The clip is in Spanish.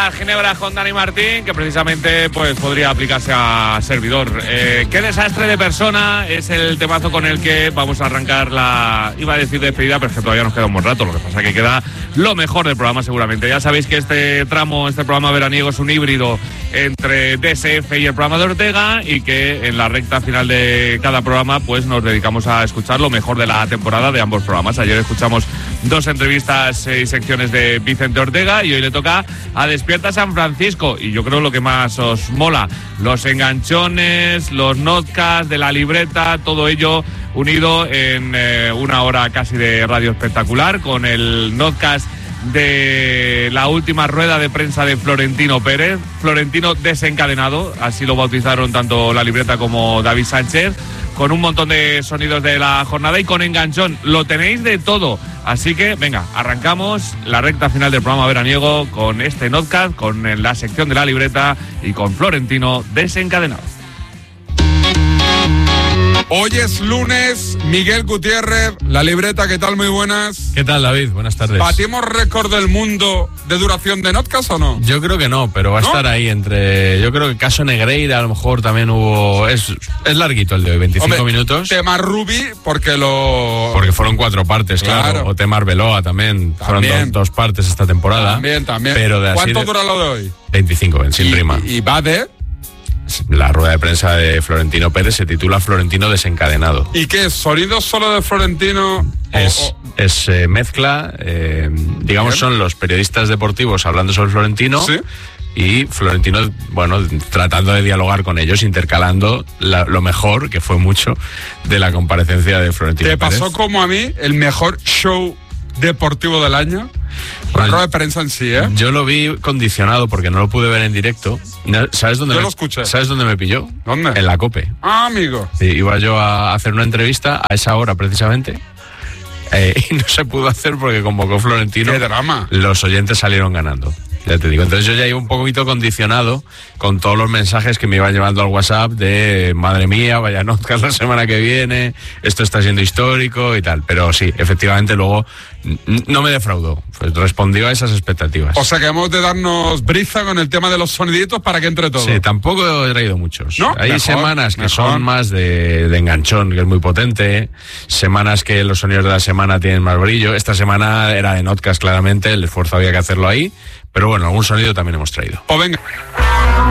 a Ginebra con Dani Martín, que precisamente pues podría aplicarse a servidor. Qué desastre de persona es el temazo con el que vamos a arrancar iba a decir despedida, pero es que todavía nos queda un buen rato. Lo que pasa es que queda lo mejor del programa seguramente. Ya sabéis que este programa veraniego es un híbrido entre DSF y el programa de Ortega, y que en la recta final de cada programa pues nos dedicamos a escuchar lo mejor de la temporada de ambos programas. Ayer escuchamos 2 entrevistas y secciones de Vicente Ortega, y hoy le toca a Despierta San Francisco. Y yo creo lo que más os mola, los enganchones, los notcasts de la libreta, todo ello unido en una hora casi de radio espectacular, con el notcast de la última rueda de prensa de Florentino Pérez, Florentino desencadenado, así lo bautizaron tanto la libreta como David Sánchez, con un montón de sonidos de la jornada y con enganchón. Lo tenéis de todo. Así que, venga, arrancamos la recta final del programa veraniego con este notcast, con la sección de la libreta y con Florentino desencadenado. Hoy es lunes, Miguel Gutiérrez, la libreta, ¿qué tal? Muy buenas. ¿Qué tal, David? Buenas tardes. ¿Batimos récord del mundo de duración de notcast o no? Yo creo que no, pero va a estar ahí entre... Yo creo que caso Negreira a lo mejor también hubo... Es larguito el de hoy, 25 minutos. Tema Rubí, porque fueron 4 partes, claro. O tema Arbeloa también. Fueron 2 partes esta temporada. También. Pero ¿Cuánto dura lo de hoy? 25, sin rima. ¿Y va de...? La rueda de prensa de Florentino Pérez se titula Florentino desencadenado. ¿Y qué es? ¿Sonido solo de Florentino? Es mezcla, digamos, son los periodistas deportivos hablando sobre Florentino. ¿Sí? Y Florentino, bueno, tratando de dialogar con ellos, intercalando lo mejor, que fue mucho, de la comparecencia de Florentino Pérez. ¿Te pasó como a mí el mejor show deportivo del año? La rueda de prensa en sí, ¿eh? Yo lo vi condicionado porque no lo pude ver en directo. ¿Sabes dónde yo lo escuché. ¿Sabes dónde me pilló? ¿Dónde? En la COPE. Ah, amigo. Sí, iba yo a hacer una entrevista a esa hora precisamente. Y no se pudo hacer porque convocó Florentino. ¡Qué drama! Los oyentes salieron ganando. Ya te digo, entonces yo ya iba un poquito condicionado con todos los mensajes que me iban llevando al WhatsApp de madre mía, vaya notcast la semana que viene, esto está siendo histórico y tal. Pero sí, efectivamente luego no me defraudó, pues respondió a esas expectativas. O sea que hemos de darnos brisa con el tema de los soniditos para que entre todo. Sí, tampoco he traído muchos. ¿No? Hay semanas que son más de enganchón, que es muy potente, semanas que los sonidos de la semana tienen más brillo. Esta semana era de notcast claramente, el esfuerzo había que hacerlo ahí, pero bueno, algún sonido también hemos traído. O venga.